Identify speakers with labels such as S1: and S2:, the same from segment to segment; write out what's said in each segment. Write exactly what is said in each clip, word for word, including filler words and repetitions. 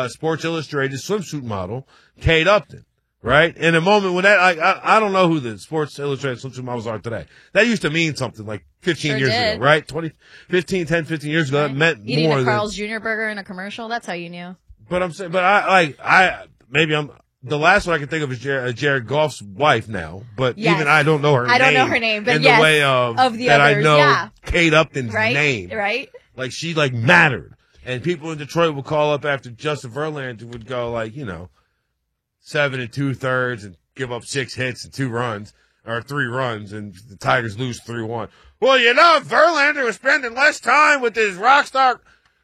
S1: uh, Sports Illustrated swimsuit model, Kate Upton. Right? In a moment when that, I, I, I don't know who the Sports Illustrated swimsuit models are today. That used to mean something like fifteen
S2: sure
S1: years
S2: did.
S1: ago, right? twenty, fifteen, ten, fifteen years ago,
S2: right.
S1: that meant
S2: Eating
S1: more
S2: a Carl's
S1: than,
S2: Junior burger in a commercial, that's how you knew.
S1: But I'm saying, but I, like, I, maybe I'm, the last one I can think of is Jared, Jared Goff's wife now, but
S2: yes.
S1: even I don't know her
S2: I
S1: name.
S2: don't know her name, but
S1: in
S2: yes,
S1: the way of,
S2: of the
S1: that
S2: others,
S1: I know
S2: yeah.
S1: Kate Upton's
S2: right?
S1: name.
S2: Right?
S1: Like, she, like, mattered. And people in Detroit would call up after Justin Verlander would go, like, you know, seven and two thirds and give up six hits and two runs, or three runs, and the Tigers lose three one. Well, you know, Verlander was spending less time with his rock star.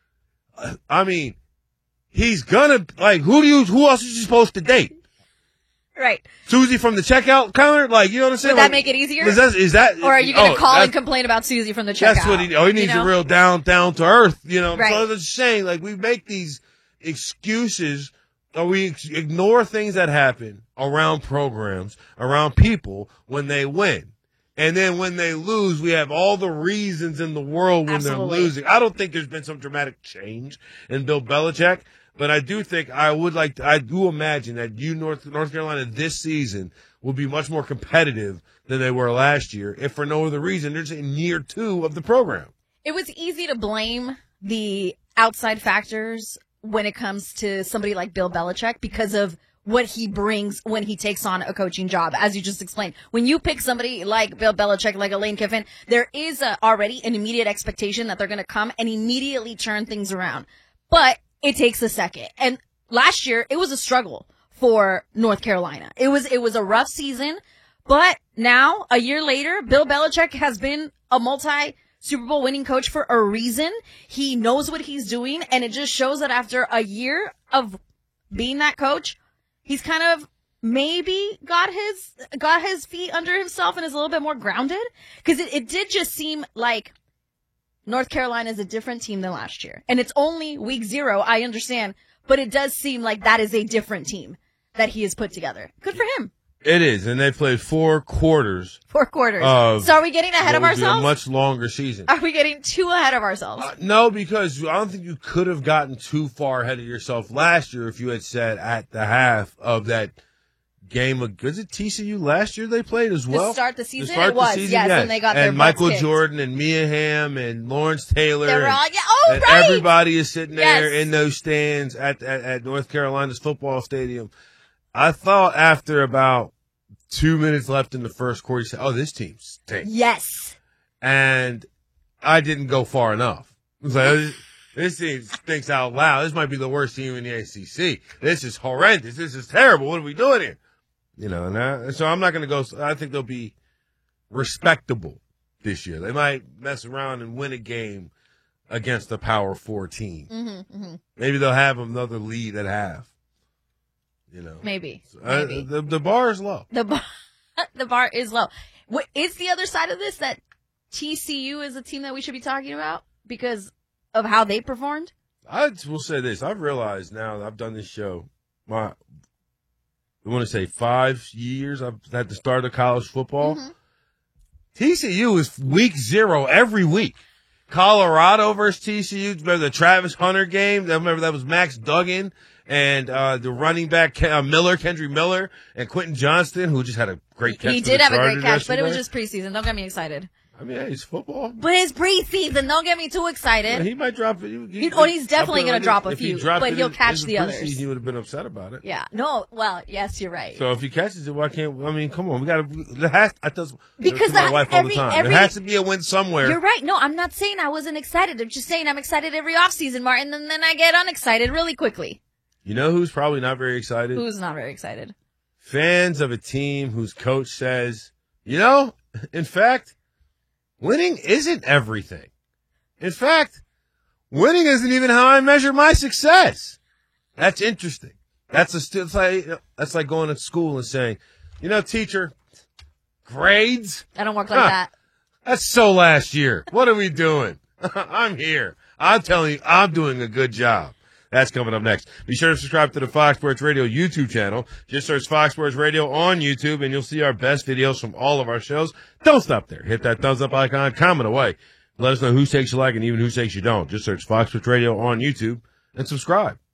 S1: I mean, he's gonna, like, who do you, who else is he supposed to date?
S2: Right.
S1: Susie from the checkout counter? Like, you know what I'm saying?
S2: Would that
S1: like,
S2: make it easier?
S1: Is that, is that,
S2: or are you going to
S1: oh,
S2: call and complain about Susie from the checkout?
S1: That's what he, oh, he needs
S2: you know?
S1: a real down, down to earth, you know?
S2: Right.
S1: So I was just saying, like, we make these excuses, or we ex- ignore things that happen around programs, around people when they win. And then when they lose, we have all the reasons in the world when
S2: Absolutely.
S1: they're losing. I don't think there's been some dramatic change in Bill Belichick, but I do think I would like to, I do imagine that you, North, North Carolina this season will be much more competitive than they were last year, if for no other reason. They're just in year two of the program.
S2: It was easy to blame the outside factors when it comes to somebody like Bill Belichick because of what he brings when he takes on a coaching job, as you just explained. When you pick somebody like Bill Belichick, like a Lane Kiffin, there is a, already an immediate expectation that they're going to come and immediately turn things around. But it takes a second. And last year, it was a struggle for North Carolina. It was, it was a rough season. But now, a year later, Bill Belichick has been a multi Super Bowl winning coach for a reason. He knows what he's doing, and it just shows that after a year of being that coach, he's kind of maybe got his got his feet under himself and is a little bit more grounded. Because it, it did just seem like North Carolina is a different team than last year. And it's only week zero, I understand, but it does seem like that is a different team that he has put together. Good for him.
S1: It is, and they played four quarters.
S2: Four quarters.
S1: Of
S2: so are we getting ahead of ourselves?
S1: A much longer season.
S2: Are we getting too ahead of ourselves?
S1: Uh, no, because I don't think you could have gotten too far ahead of yourself last year if you had said at the half of that game. Of, was it T C U last year they played as well?
S2: To start the season,
S1: to start
S2: it was,
S1: the season,
S2: yes,
S1: yes,
S2: and they got
S1: and
S2: their
S1: Michael
S2: butts kicked.
S1: Jordan and Mia Hamm and Lawrence Taylor.
S2: They were all,
S1: and,
S2: yeah, oh,
S1: and
S2: right.
S1: everybody is sitting there
S2: Yes.
S1: in those stands at, at at North Carolina's football stadium. I thought after about two minutes left in the first quarter, you said, oh, this team stinks.
S2: Yes.
S1: And I didn't go far enough. I was like, this team thinks out loud. This might be the worst team in the A C C. This is horrendous. This is terrible. What are we doing here? You know, and I, so I'm not going to go. I think they'll be respectable this year. They might mess around and win a game against a Power Four team.
S2: Mm-hmm, mm-hmm.
S1: Maybe they'll have another lead at half. You know,
S2: Maybe.
S1: So, uh,
S2: Maybe.
S1: the the bar is low.
S2: The bar, the bar is low. What is the other side of this? That T C U is a team that we should be talking about because of how they performed?
S1: I will say this. I've realized now that I've done this show, my, I want to say five years I've had the start of college football.
S2: Mm-hmm.
S1: T C U is week zero every week. Colorado versus T C U. Remember the Travis Hunter game? I remember that was Max Duggan and uh the running back uh, Miller, Kendry Miller, and Quentin Johnston, who just had a great catch.
S2: He
S1: for
S2: did
S1: the
S2: have a great
S1: Chargers
S2: catch, but it was
S1: yesterday.
S2: just preseason. Don't get me excited.
S1: I mean, hey, it's football.
S2: But it's preseason. Don't get me too excited.
S1: Yeah, he might drop it. He,
S2: He- oh, he's definitely
S1: I feel
S2: gonna
S1: like
S2: drop a
S1: if he
S2: few,
S1: dropped
S2: but
S1: it
S2: he'll
S1: in-
S2: catch
S1: in
S2: the others.
S1: preseason, He would have been upset about it.
S2: Yeah. No. Well, yes, you're right.
S1: So if he catches it, why can't? I mean, come on, we got to. There has. I tell
S2: Because
S1: to my
S2: that-
S1: wife all
S2: every-
S1: the time.
S2: every-
S1: there has to be a win somewhere.
S2: You're right. No, I'm not saying I wasn't excited. I'm just saying I'm excited every offseason, Martin, and then I get unexcited really quickly.
S1: You know who's probably not very excited?
S2: Who's not very excited?
S1: Fans of a team whose coach says, you know, in fact, winning isn't everything. In fact, winning isn't even how I measure my success. That's interesting. That's a it's like that's like going to school and saying, you know, teacher, grades.
S2: I don't work like
S1: Huh.
S2: that.
S1: That's so last year. What are we doing? I'm here. I'm telling you, I'm doing a good job. That's coming up next. Be sure to subscribe to the Fox Sports Radio YouTube channel. Just search Fox Sports Radio on YouTube, and you'll see our best videos from all of our shows. Don't stop there. Hit that thumbs up icon, comment away. Let us know who takes you like and even who takes you don't. Just search Fox Sports Radio on YouTube and subscribe.